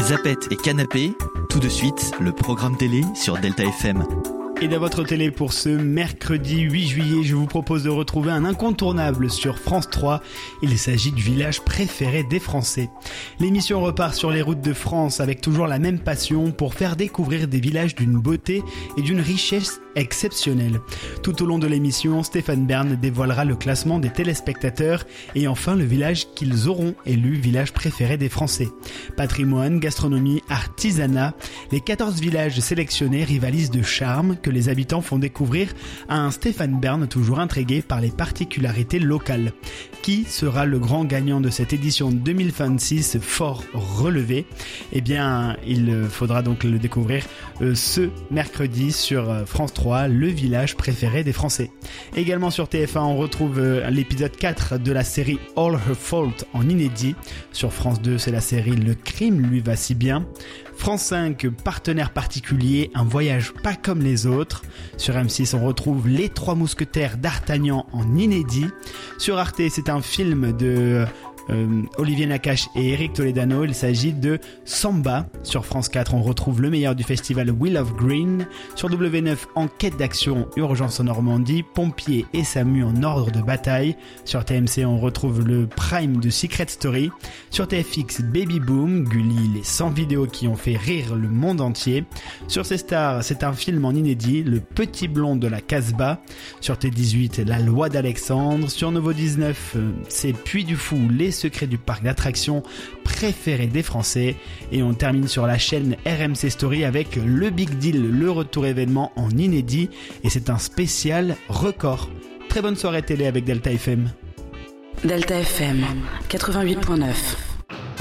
Zapette et Canapé, tout de suite, le programme télé sur Delta FM. Et dans votre télé pour ce mercredi 8 juillet, je vous propose de retrouver un incontournable sur France 3. Il s'agit du village préféré des Français. L'émission repart sur les routes de France avec toujours la même passion pour faire découvrir des villages d'une beauté et d'une richesse exceptionnelle. Tout au long de l'émission, Stéphane Bern dévoilera le classement des téléspectateurs et enfin le village qu'ils auront élu village préféré des Français. Patrimoine, gastronomie, artisanat, les 14 villages sélectionnés rivalisent de charme que les habitants font découvrir à un Stéphane Bern toujours intrigué par les particularités locales. Qui sera le grand gagnant de cette édition 2026 fort relevée ? Eh bien, il faudra donc le découvrir ce mercredi sur France 3, le village préféré des Français. Également sur TF1, on retrouve l'épisode 4 de la série All Her Fault en inédit. Sur France 2, c'est la série Le crime lui va si bien. France 5, partenaire particulier, un voyage pas comme les autres. Sur M6, on retrouve Les Trois Mousquetaires d'Artagnan en inédit. Sur Arte, c'est un film de Olivier Nakache et Eric Toledano. Il s'agit de Samba. Sur France 4, on retrouve le meilleur du festival Wheel of Green. Sur W9, enquête d'action, Urgence en Normandie, pompiers et SAMU en ordre de bataille. Sur TMC, on retrouve le prime de Secret Story. Sur TFX, Baby Boom, Gulli, les 100 vidéos qui ont fait rire le monde entier. Sur C-Star, c'est un film en inédit, Le Petit Blond de la Casbah. Sur T18, La Loi d'Alexandre. Sur Novo 19, c'est Puy du Fou, les secrets du parc d'attractions préféré des Français. Et on termine sur la chaîne RMC Story avec Le Big Deal, le retour événement en inédit. Et c'est un spécial record. Très bonne soirée télé avec Delta FM. Delta FM 88.9.